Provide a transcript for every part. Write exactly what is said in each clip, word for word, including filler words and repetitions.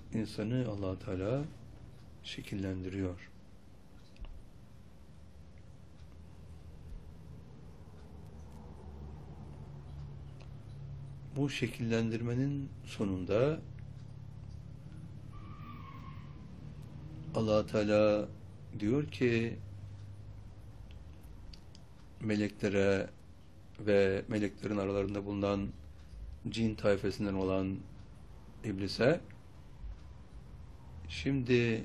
insanı Allah Teala şekillendiriyor. Bu şekillendirmenin sonunda Allah Teala diyor ki meleklere ve meleklerin aralarında bulunan cin tayfesinden olan iblise, şimdi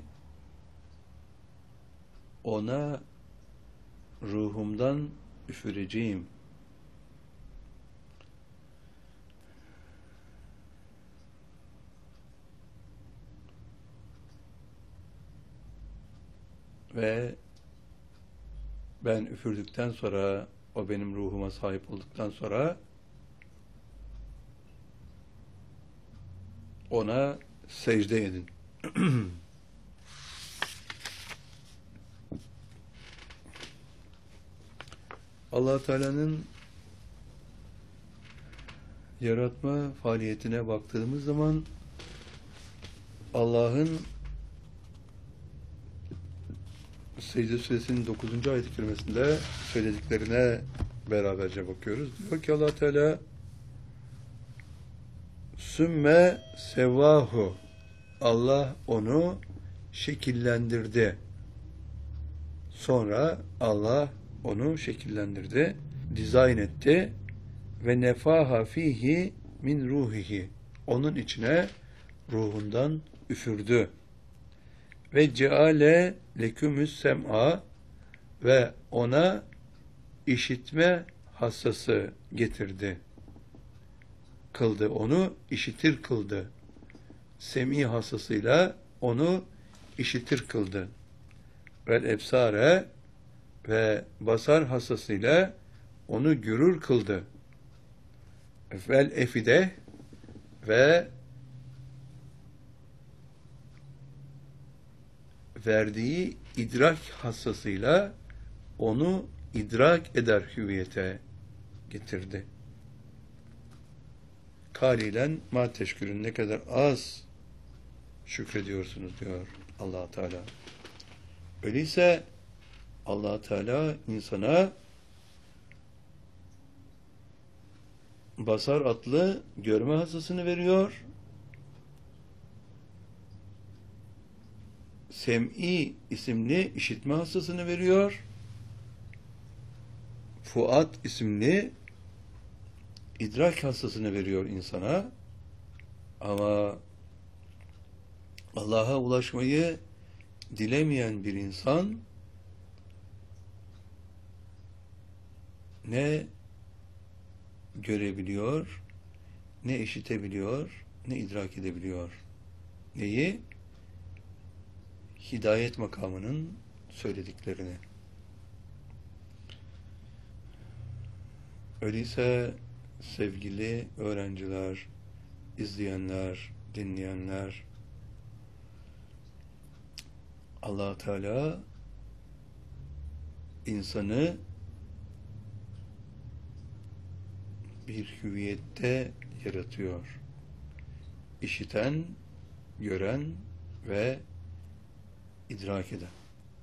ona ruhumdan üfüreceğim. Ve ben üfürdükten sonra, o benim ruhuma sahip olduktan sonra ona secde edin. Allah Teala'nın yaratma faaliyetine baktığımız zaman Allah'ın Secde Suresinin dokuzuncu ayet-i kerimesinde söylediklerine beraberce bakıyoruz. Diyor ki Allah Teala sümme sevahu, Allah onu şekillendirdi. Sonra Allah onu şekillendirdi, dizayn etti ve nefaha fihi min ruhihi, onun içine ruhundan üfürdü. Ve ceale lekümüs sem'a, ve ona işitme hassası getirdi. Kıldı, onu işitir kıldı. Sem'i hassasıyla onu işitir kıldı. Vel ebsare, ve basar hassasıyla onu görür kıldı. Vel efide, ve verdiği idrak hassasıyla onu idrak eder hüviyete getirdi. Kalilen ma teşkürün, ne kadar az şükrediyorsunuz diyor Allah Teala. Öyleyse Allah Teala insana basar adlı görme hassasını veriyor. Sem'i isimli işitme hassasını veriyor. Fuat isimli idrak hassasını veriyor insana. Ama Allah'a ulaşmayı dilemeyen bir insan ne görebiliyor, ne işitebiliyor, ne idrak edebiliyor. Neyi? Hidayet makamının söylediklerini. Öyleyse sevgili öğrenciler, izleyenler, dinleyenler, Allah Teala insanı bir hüviyette yaratıyor. İşiten, gören ve idrak eden.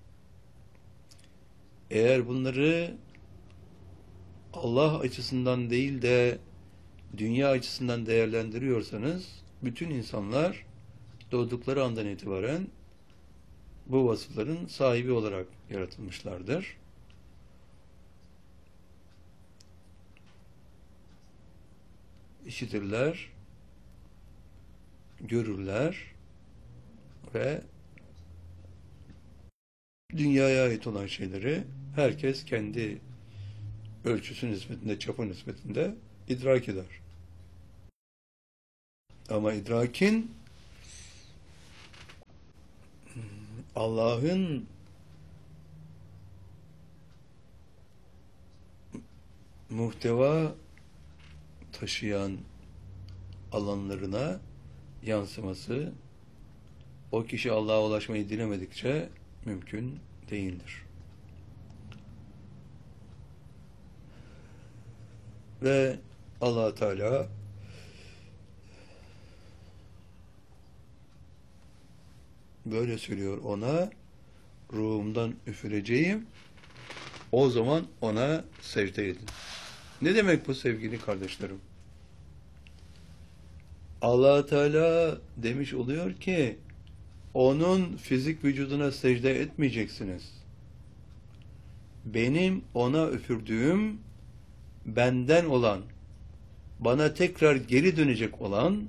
Eğer bunları Allah açısından değil de dünya açısından değerlendiriyorsanız, bütün insanlar doğdukları andan itibaren bu vasıfların sahibi olarak yaratılmışlardır. İşitirler, görürler ve dünyaya ait olan şeyleri herkes kendi ölçüsü nispetinde, çapı nispetinde idrak eder. Ama idrakin Allah'ın muhteva taşıyan alanlarına yansıması, o kişi Allah'a ulaşmayı dilemedikçe mümkün değildir. Ve Allah Teala böyle söylüyor ona, ruhumdan üfüreceğim, o zaman ona secde edin. Ne demek bu sevgili kardeşlerim? Allah Teala demiş oluyor ki, onun fizik vücuduna secde etmeyeceksiniz. Benim ona üfürdüğüm, benden olan, bana tekrar geri dönecek olan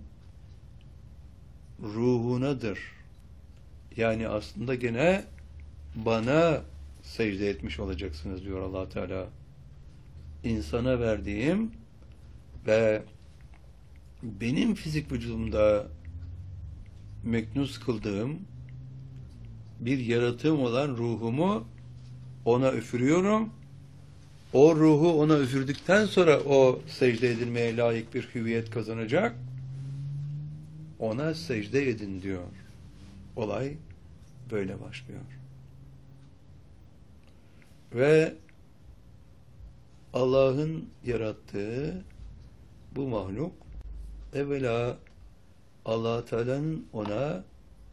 ruhunadır. Yani aslında gene bana secde etmiş olacaksınız diyor Allah Teala. İnsana verdiğim ve benim fizik vücudumda meknus kıldığım bir yaratığım olan ruhumu ona üfürüyorum. O ruhu ona üfürdükten sonra o secde edilmeye layık bir hüviyet kazanacak. Ona secde edin diyor. Olay böyle başlıyor. Ve Allah'ın yarattığı bu mahluk evvela Allah Teala'nın ona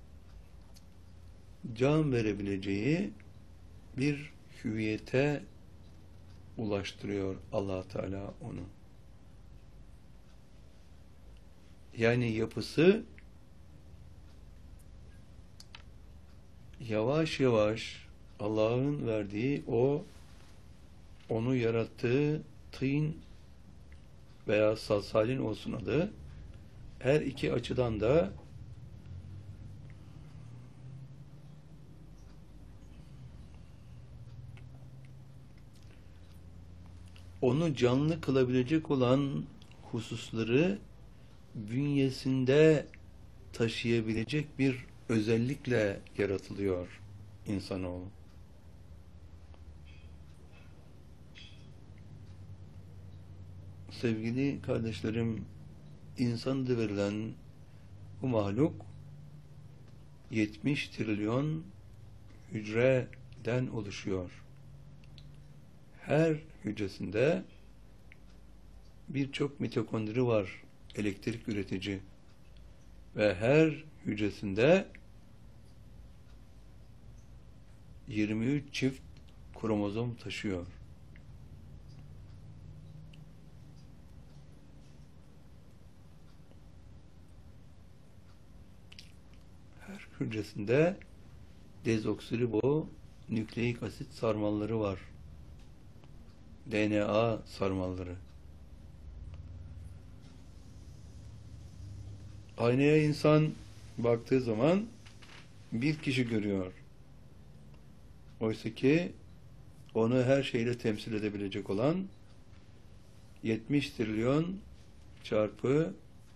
can verebileceği bir hüviyete ulaştırıyor Allah Teala onu. Yani yapısı yavaş yavaş Allah'ın verdiği o onu yarattığı tîn veya salsalin olsun adı, her iki açıdan da onu canlı kılabilecek olan hususları bünyesinde taşıyabilecek bir özellikle yaratılıyor insanoğlu. Sevgili kardeşlerim, insan adı verilen bu mahluk yetmiş trilyon hücreden oluşuyor. Her hücresinde birçok mitokondri var, elektrik üretici. Ve her hücresinde yirmi üç çift kromozom taşıyor. Her hücresinde dezoksiribo nükleik asit sarmalları var. D N A sarmalları. Aynaya insan baktığı zaman bir kişi görüyor. Oysa ki onu her şeyle temsil edebilecek olan yetmiş trilyon çarpı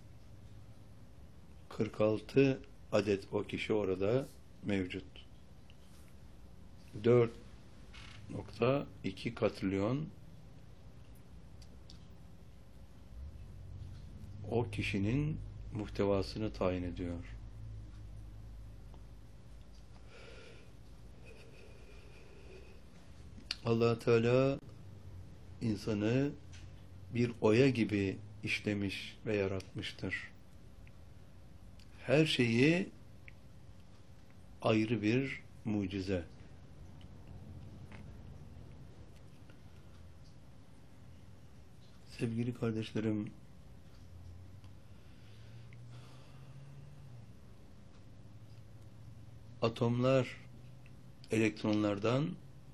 kırk altı adet o kişi orada mevcut. dört nokta iki katrilyon o kişinin muhtevasını tayin ediyor. Allah Teala insanı bir oya gibi işlemiş ve yaratmıştır. Her şeyi ayrı bir mucize. Sevgili kardeşlerim, atomlar elektronlardan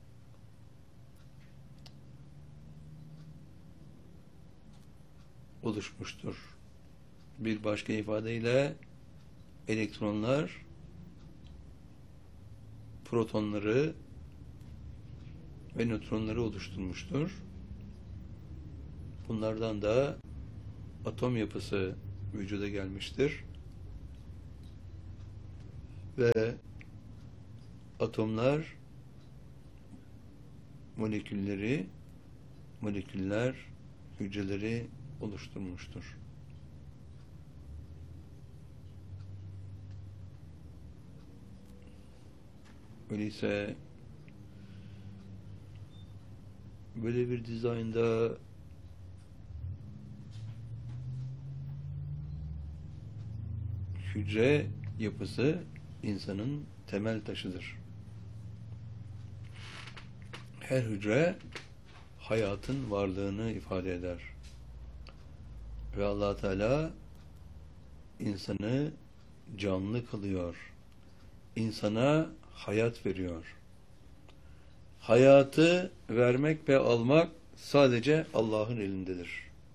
oluşmuştur. Bir başka ifadeyle elektronlar protonları ve nötronları oluşturmuştur. Bunlardan da atom yapısı vücuda gelmiştir. Ve atomlar molekülleri, moleküller hücreleri oluşturmuştur. Öyleyse böyle bir dizaynda hücre yapısı insanın temel taşıdır. Her hücre hayatın varlığını ifade eder. Ve Allah Teala insanı canlı kılıyor. İnsana hayat veriyor. Hayatı vermek ve almak sadece Allah'ın elindedir.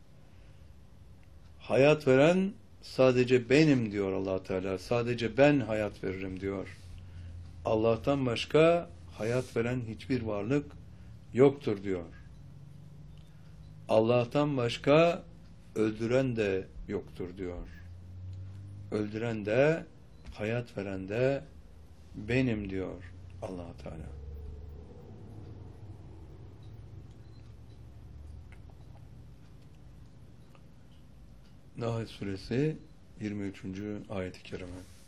Hayat veren sadece benim diyor Allah Teala. Sadece ben hayat veririm diyor. Allah'tan başka hayat veren hiçbir varlık yoktur diyor. Allah'tan başka öldüren de yoktur diyor. Öldüren de, hayat veren de benim diyor Allah Teala. Nahl suresi yirmi üçüncü ayet-i kerime.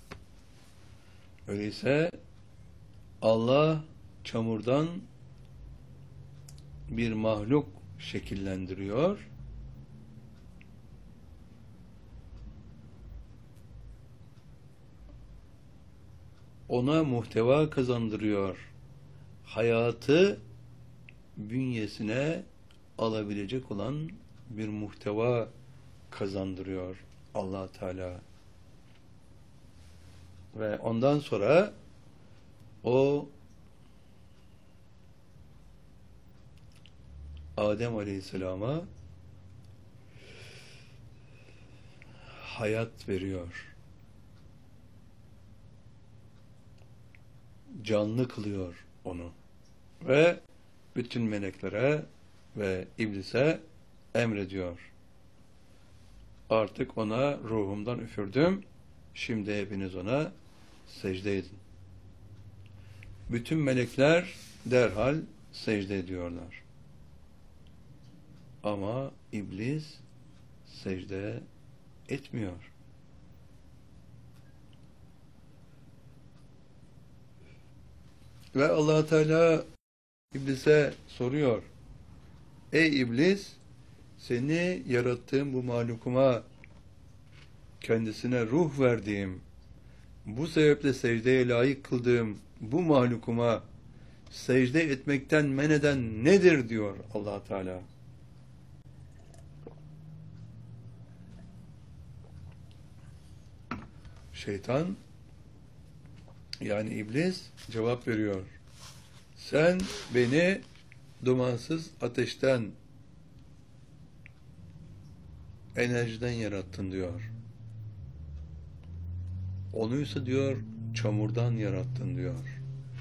Öyleyse Allah çamurdan bir mahluk şekillendiriyor. Ona muhteva kazandırıyor. Hayatı bünyesine alabilecek olan bir muhteva kazandırıyor Allah Teala. Ve ondan sonra o Adem Aleyhisselam'a hayat veriyor. Canlı kılıyor onu. Ve bütün meleklere ve iblise emrediyor. Artık ona ruhumdan üfürdüm. Şimdi hepiniz ona secde edin. Bütün melekler derhal secde ediyorlar. Ama iblis secde etmiyor. Ve Allah Teala iblise soruyor. Ey iblis, seni yarattığım bu mahlukuma, kendisine ruh verdiğim, bu sebeple secdeye layık kıldığım bu mahlukuma secde etmekten men eden nedir diyor Allah Teala. Şeytan, yani iblis cevap veriyor. Sen beni dumansız ateşten, enerjiden yarattın diyor. Onuysa diyor çamurdan yarattın diyor.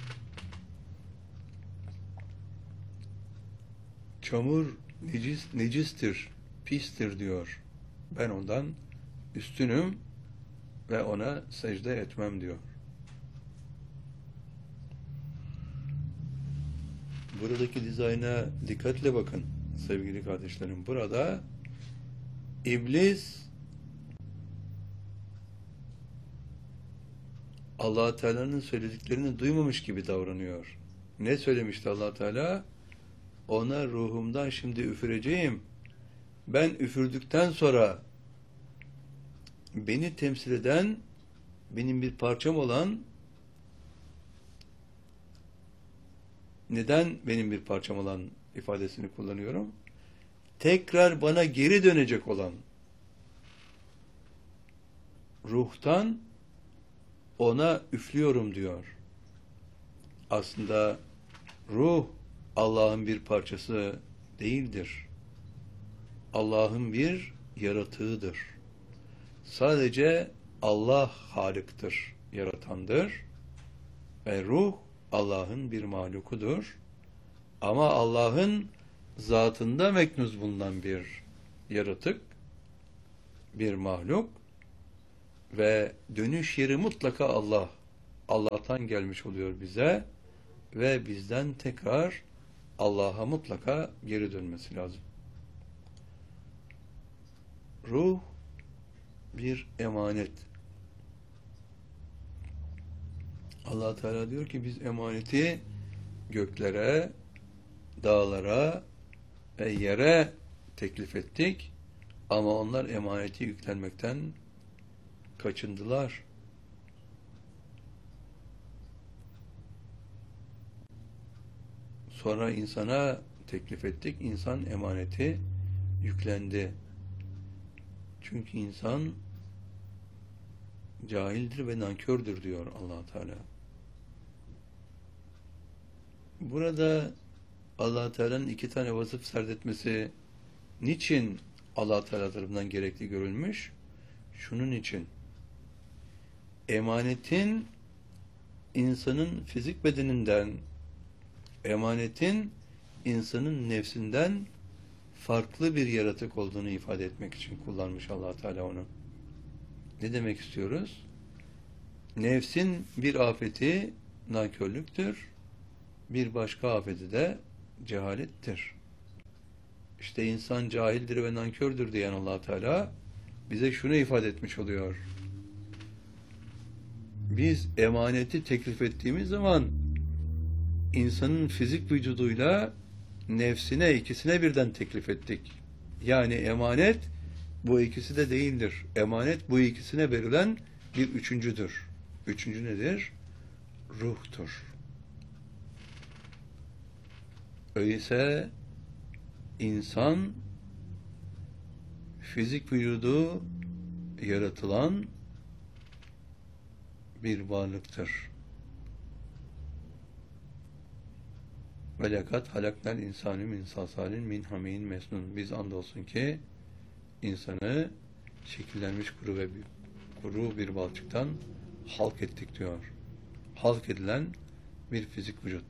Çamur necis, necistir, pistir diyor. Ben ondan üstünüm ve ona secde etmem diyor. Buradaki dizayna dikkatle bakın sevgili kardeşlerim. Burada iblis Allah Teala'nın söylediklerini duymamış gibi davranıyor. Ne söylemişti Allah Teala? Ona ruhumdan şimdi üfüreceğim. Ben üfürdükten sonra beni temsil eden, benim bir parçam olan, neden benim bir parçam olan ifadesini kullanıyorum? Tekrar bana geri dönecek olan ruhtan ona üflüyorum diyor. Aslında ruh Allah'ın bir parçası değildir. Allah'ın bir yaratığıdır. Sadece Allah Halık'tır, yaratandır. Ve ruh Allah'ın bir mahlukudur. Ama Allah'ın zatında meknuz bulunan bir yaratık, bir mahluk ve dönüş yeri mutlaka Allah. Allah'tan gelmiş oluyor bize ve bizden tekrar Allah'a mutlaka geri dönmesi lazım. Ruh bir emanet. Allah Teala diyor ki biz emaneti göklere, dağlara ve yere teklif ettik ama onlar emaneti yüklenmekten kaçındılar. Sonra insana teklif ettik. İnsan emaneti yüklendi. Çünkü insan cahildir ve nankördür diyor Allah Teala. Burada Allah Teala'nın iki tane vasıf serdetmesi niçin Allah Teala tarafından gerekli görülmüş? Şunun için. Emanetin insanın fizik bedeninden, emanetin insanın nefsinden farklı bir yaratık olduğunu ifade etmek için kullanmış Allah Teala onu. Ne demek istiyoruz? Nefsin bir afeti nankörlüktür, bir başka afeti de cehalettir. İşte insan cahildir ve nankördür diyen Allah Teala bize şunu ifade etmiş oluyor. Biz emaneti teklif ettiğimiz zaman insanın fizik vücuduyla nefsine, ikisine birden teklif ettik. Yani emanet bu ikisi de değildir. Emanet bu ikisine verilen bir üçüncüdür. Üçüncü nedir? Ruhtur. Öyleyse insan fizik vücudu yaratılan bir varlıktır. Ve lekat halaknel insanü min salsalin min hamin mesnun. Biz andolsun ki insanı şekillenmiş kuru ve kuru bir balçıktan halk ettik diyor. Halk edilen bir fizik vücut.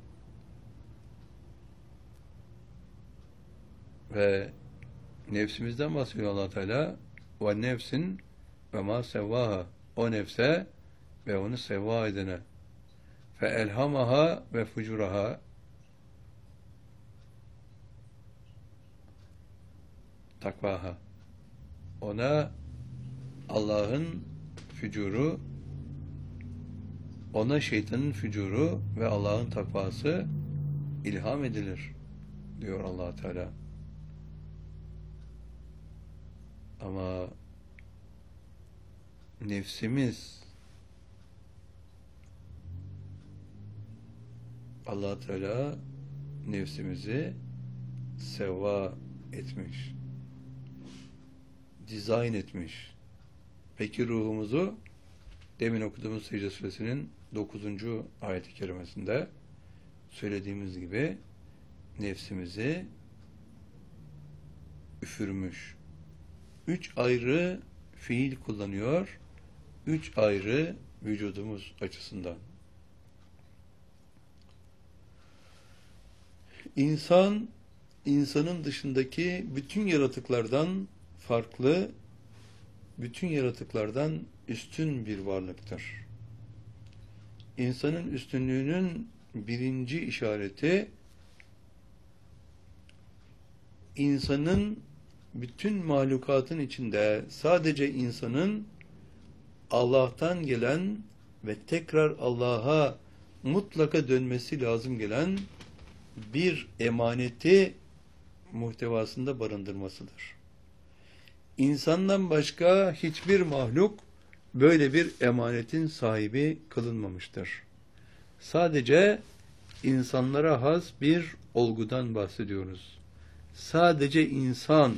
Ve nefsimizden bahsediyor Allah Teala. Ve nefsin ve ma sevvaha. O nefse ve onu sevva edene. Fe elhamaha ve fucuraha. Takvaha. Ona Allah'ın fücuru, ona şeytanın fücuru ve Allah'ın takvası ilham edilir diyor Allah Teala. Ama nefsimiz Allah Teala nefsimizi sevva etmiş. Dizayn etmiş. Peki ruhumuzu demin okuduğumuz Secde Suresinin dokuzuncu ayet-i kerimesinde söylediğimiz gibi nefsimizi üfürmüş. Üç ayrı fiil kullanıyor. Üç ayrı vücudumuz açısından. İnsan, insanın dışındaki bütün yaratıklardan farklı, bütün yaratıklardan üstün bir varlıktır. İnsanın üstünlüğünün birinci işareti, insanın bütün mahlukatın içinde sadece insanın Allah'tan gelen ve tekrar Allah'a mutlaka dönmesi lazım gelen bir emaneti muhtevasında barındırmasıdır. İnsandan başka hiçbir mahluk böyle bir emanetin sahibi kılınmamıştır. Sadece insanlara has bir olgudan bahsediyoruz. Sadece insan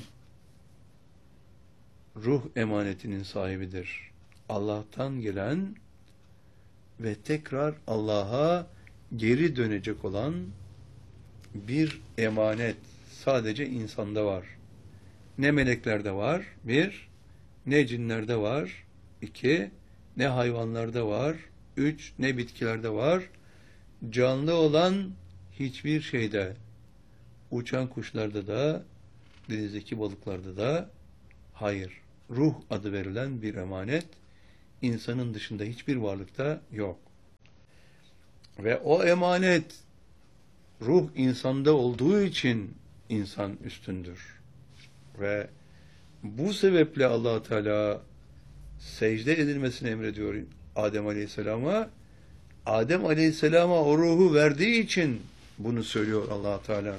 ruh emanetinin sahibidir. Allah'tan gelen ve tekrar Allah'a geri dönecek olan bir emanet sadece insanda var. Ne meleklerde var, bir, ne cinlerde var, iki, ne hayvanlarda var, üç, ne bitkilerde var, canlı olan hiçbir şeyde, uçan kuşlarda da, denizdeki balıklarda da, hayır, ruh adı verilen bir emanet, insanın dışında hiçbir varlıkta yok. Ve o emanet, ruh insanda olduğu için insan üstündür. Ve bu sebeple Allah Teala secde edilmesini emrediyor Adem Aleyhisselam'a. Adem Aleyhisselam'a o ruhu verdiği için bunu söylüyor Allah Teala.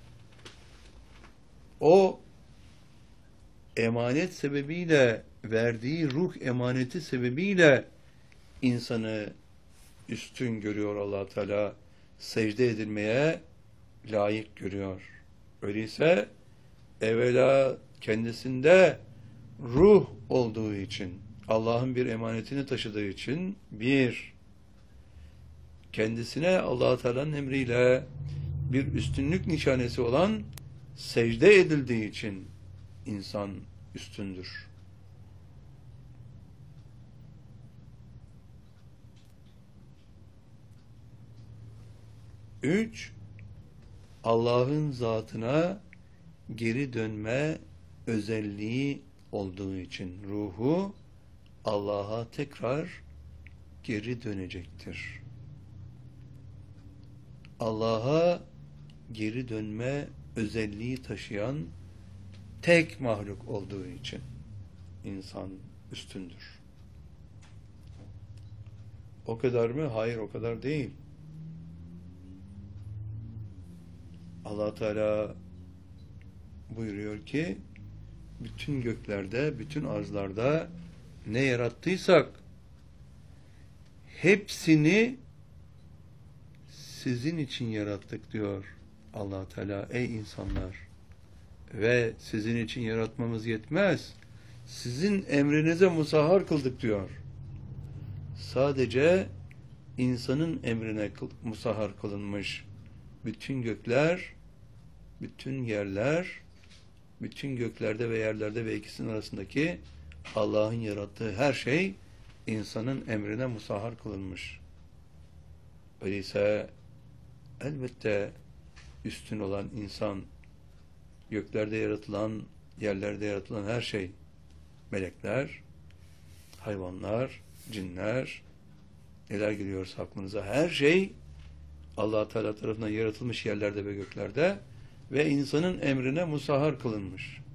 O emanet sebebiyle, verdiği ruh emaneti sebebiyle insanı üstün görüyor Allah Teala. Secde edilmeye layık görüyor. Öyleyse evvela kendisinde ruh olduğu için, Allah'ın bir emanetini taşıdığı için, bir, kendisine Allah-u Teala'nın emriyle bir üstünlük nişanesi olan secde edildiği için insan üstündür. Üç, Allah'ın zatına geri dönme özelliği olduğu için ruhu Allah'a tekrar geri dönecektir. Allah'a geri dönme özelliği taşıyan tek mahluk olduğu için insan üstündür. O kadar mı? Hayır, o kadar değil. Allah Teala buyuruyor ki bütün göklerde, bütün arzlarda ne yarattıysak hepsini sizin için yarattık diyor Allah Teala. Ey insanlar, ve sizin için yaratmamız yetmez, sizin emrinize musahhar kıldık diyor. Sadece insanın emrine musahhar kılınmış bütün gökler, bütün yerler, bütün göklerde ve yerlerde ve ikisinin arasındaki Allah'ın yarattığı her şey insanın emrine musahhar kılınmış. Öyleyse elbette üstün olan insan, göklerde yaratılan, yerlerde yaratılan her şey, melekler, hayvanlar, cinler, neler geliyorsa aklınıza, her şey Allah Teala tarafından yaratılmış yerlerde ve göklerde ve insanın emrine musahhar kılınmış.